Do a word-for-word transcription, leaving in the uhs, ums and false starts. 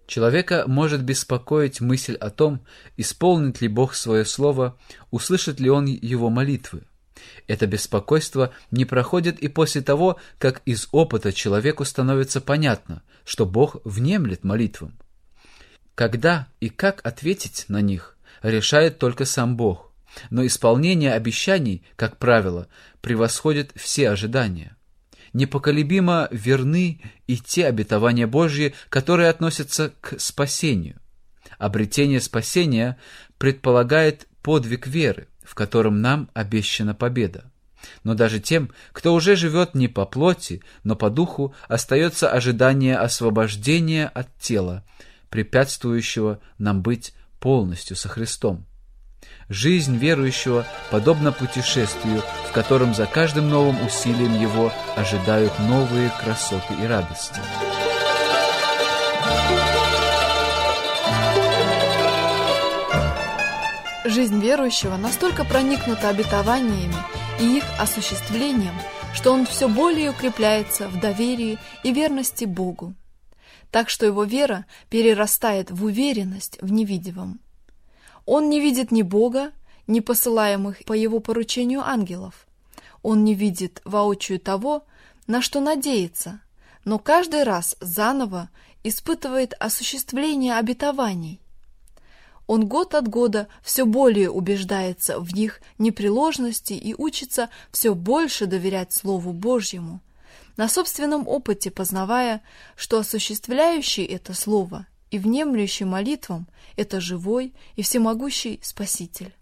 Человека может беспокоить мысль о том, исполнит ли Бог свое слово, услышит ли он его молитвы. Это беспокойство не проходит и после того, как из опыта человеку становится понятно, что Бог внемлет молитвам. Когда и как ответить на них, решает только сам Бог, но исполнение обещаний, как правило, превосходит все ожидания. Непоколебимо верны и те обетования Божьи, которые относятся к спасению. Обретение спасения предполагает подвиг веры, в котором нам обещана победа. Но даже тем, кто уже живет не по плоти, но по духу, остается ожидание освобождения от тела, препятствующего нам быть полностью со Христом. Жизнь верующего подобна путешествию, в котором за каждым новым усилием его ожидают новые красоты и радости. Жизнь верующего настолько проникнута обетованиями и их осуществлением, что он все более укрепляется в доверии и верности Богу, так что его вера перерастает в уверенность в невидимом. Он не видит ни Бога, ни посылаемых по его поручению ангелов. Он не видит воочию того, на что надеется, но каждый раз заново испытывает осуществление обетований. Он год от года все более убеждается в них непреложности и учится все больше доверять Слову Божьему, на собственном опыте познавая, что осуществляющий это Слово и внемлющий молитвам – это живой и всемогущий Спаситель.